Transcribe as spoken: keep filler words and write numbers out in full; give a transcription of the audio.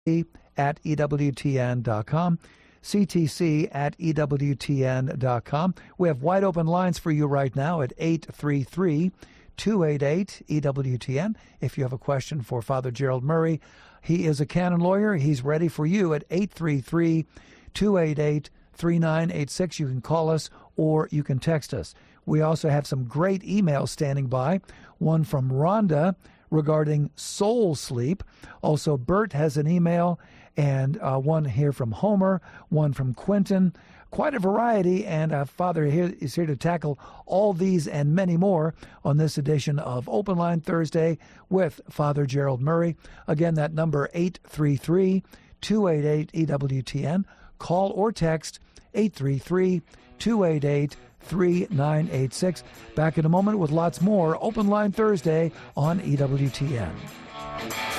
at E W T N dot com. C T C at E W T N dot com. We have wide open lines for you right now at eight three three, two eight eight, E W T N. If you have a question for Father Gerald Murray, he is a canon lawyer. He's ready for you at eight three three, two eight eight, three nine eight six. You can call us or you can text us. We also have some great emails standing by. One from Rhonda regarding soul sleep. Also, Bert has an email, and uh, one here from Homer, one from Quentin. Quite a variety, and uh, Father here is here to tackle all these and many more on this edition of Open Line Thursday with Father Gerald Murray. Again, that number eight three three, two eight eight, E W T N. Call or text eight three three, two eight eight, three nine eight six. Back in a moment with lots more Open Line Thursday on E W T N.